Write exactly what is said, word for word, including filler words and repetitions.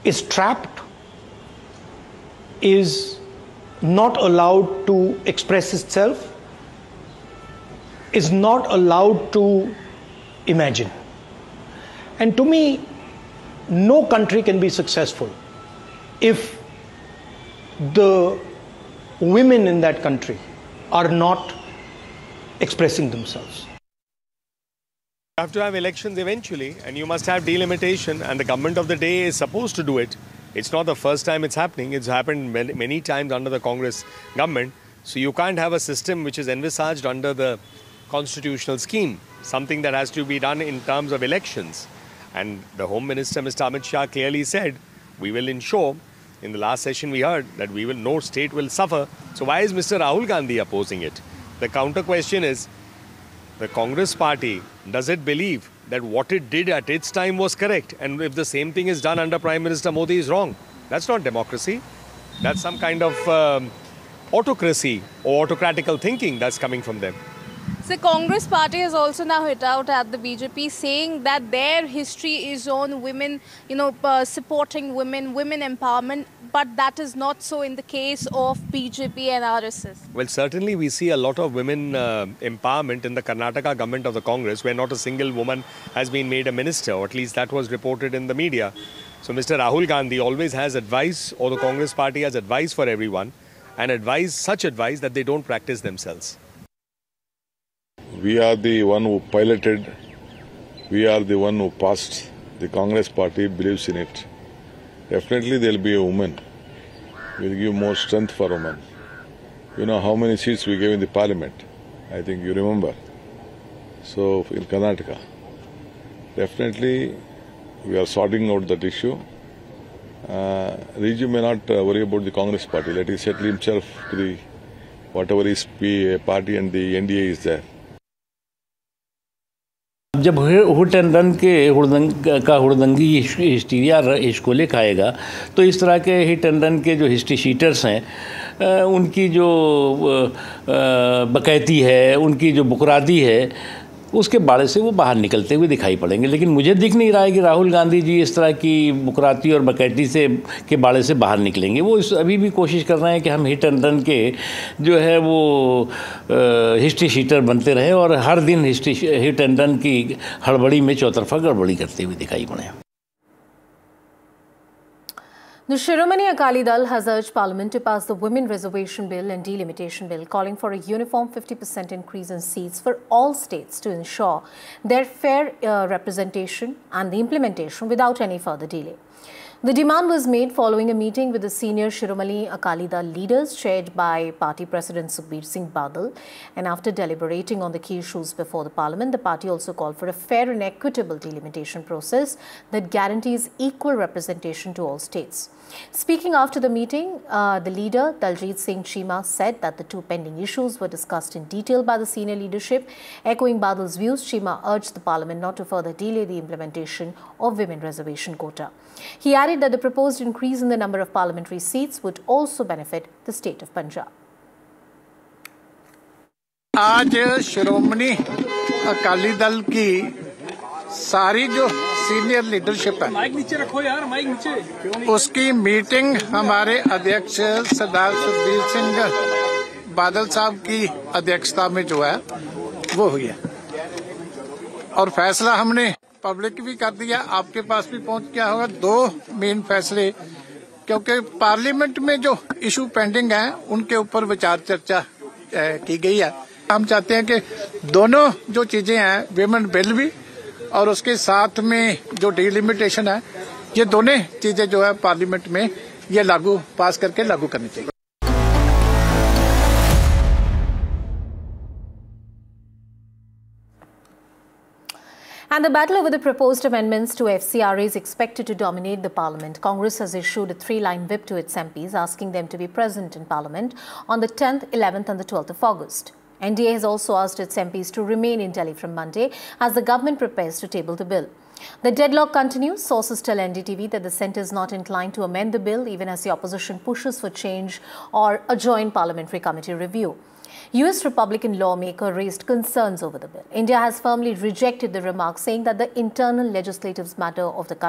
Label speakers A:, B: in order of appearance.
A: is trapped, is not allowed to express itself, is not allowed to imagine. And to me, no country can be successful if the women in that country are not expressing themselves.
B: You have to have elections eventually, and you must have delimitation, and the government of the day is supposed to do it. It's not the first time it's happening. It's happened many, many times under the Congress government. So you can't have a system which is envisaged under the constitutional scheme, something that has to be done in terms of elections. And the Home Minister, Mister Amit Shah, clearly said, we will ensure, in the last session we heard, that we will, no state will suffer. So why is Mister Rahul Gandhi opposing it? The counter question is, the Congress party, does it believe that what it did at its time was correct? And if the same thing is done under Prime Minister Modi is wrong? That's not democracy. That's some kind of um, autocracy or autocratical thinking that's coming from them.
C: The Congress party has also now hit out at the B J P, saying that their history is on women, you know, uh, supporting women, women empowerment, but that is not so in the case of B J P and R S S.
B: Well, certainly we see a lot of women uh, empowerment in the Karnataka government of the Congress, where not a single woman has been made a minister, or at least that was reported in the media. So Mister Rahul Gandhi always has advice, or the Congress party has advice for everyone, and advise such advice that they don't practice themselves.
D: We are the one who piloted, we are the one who passed. The Congress party believes in it. Definitely there will be a woman. We will give more strength for women. You know how many seats we gave in the parliament? I think you remember. So in Karnataka, definitely we are sorting out that issue. Uh, Riju may not uh, worry about the Congress party. Let him settle himself to the whatever his party and the N D A is there.
E: जब हुट and run के हुड़दंग का हुड़दंगी hysteria इसको ले खाएगा, तो इस तरह के हिट एंड रन के जो हिस्ट्री शीटर्स हैं, उनकी जो बकैती है, उनकी जो बुकरादी है, उसके बाड़े से वो बाहर निकलते हुए दिखाई पड़ेंगे। लेकिन मुझे दिख नहीं रहा है कि राहुल गांधी जी इस तरह की बुकराती और बकैती से के बाड़े से बाहर निकलेंगे। वो इस अभी भी कोशिश कर रहे हैं कि हम हिट एंड रन के जो है वो आ, हिस्ट्री शीटर बनते रहे और हर दिन हिस्ट्री हिट एंड रन की हड़बड़ी में चौतरफा गड़बड़ी करते हुए दिखाई पड़े।
F: The Shiromani Akali Dal has urged Parliament to pass the Women Reservation Bill and Delimitation Bill, calling for a uniform fifty percent increase in seats for all states to ensure their fair uh, representation and the implementation without any further delay. The demand was made following a meeting with the senior Shiromani Akali Dal leaders chaired by Party President Sukhbir Singh Badal, and after deliberating on the key issues before the Parliament, the party also called for a fair and equitable delimitation process that guarantees equal representation to all states. Speaking after the meeting, uh, the leader, Daljit Singh Chima, said that the two pending issues were discussed in detail by the senior leadership. Echoing Badal's views, Chima urged the Parliament not to further delay the implementation of women reservation quota. He added that the proposed increase in the number of parliamentary seats would also benefit the state of Punjab.
G: आज श्रोमणी अकाली दल की सारी जो senior leadership है, mic नीचे रखो यार, mic नीचे, उसकी मीटिंग हमारे अध्यक्ष सरदार सुखबीर सिंह बादल साहब की अध्यक्षता में जो है वो हुई है, और फैसला हमने पब्लिक भी कर दिया, आपके पास भी पहुंच गया होगा। दो मेन फैसले, क्योंकि पार्लियामेंट में जो इशू पेंडिंग है उनके ऊपर विचार चर्चा की गई है। हम चाहते हैं कि दोनों जो चीजें हैं, विमेन बिल भी और उसके साथ में जो डिलिमिटेशन है, ये दोनों चीजें जो है पार्लियामेंट में ये लागू पास करके लागू करनी चाहिए।
F: And the battle over the proposed amendments to F C R A is expected to dominate the Parliament. Congress has issued a three-line whip to its M Ps, asking them to be present in Parliament on the tenth, eleventh and the twelfth of August. N D A has also asked its M Ps to remain in Delhi from Monday as the government prepares to table the bill. The deadlock continues. Sources tell N D T V that the centre is not inclined to amend the bill, even as the opposition pushes for change or a joint parliamentary committee review. U S Republican lawmaker raised concerns over the bill. India has firmly rejected the remark, saying that the internal legislative matter of the country